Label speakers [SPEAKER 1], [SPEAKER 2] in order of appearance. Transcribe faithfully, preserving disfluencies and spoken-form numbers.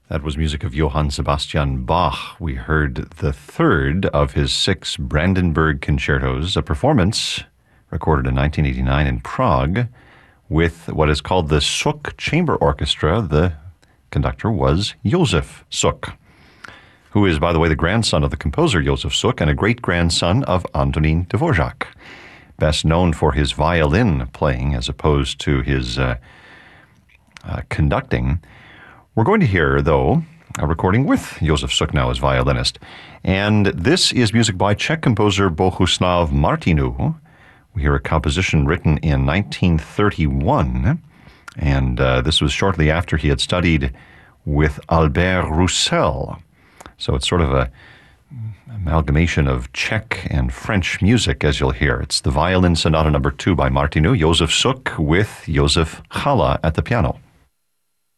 [SPEAKER 1] That was music of Johann Sebastian Bach. We heard the third of his six Brandenburg concertos, a performance recorded in nineteen eighty-nine in Prague with what is called the Suk Chamber Orchestra. The conductor was Josef Suk, who is, by the way, the grandson of the composer Josef Suk and a great-grandson of Antonín Dvořák, best known for his violin playing as opposed to his uh, uh, conducting. We're going to hear, though, a recording with Josef Suk now as violinist. And this is music by Czech composer Bohuslav Martinů. We hear a composition written in nineteen thirty-one, and uh, this was shortly after he had studied with Albert Roussel. So it's sort of a amalgamation of Czech and French music, as you'll hear. It's the Violin Sonata number two by Martinů, Josef Suk with Josef Challa at the piano.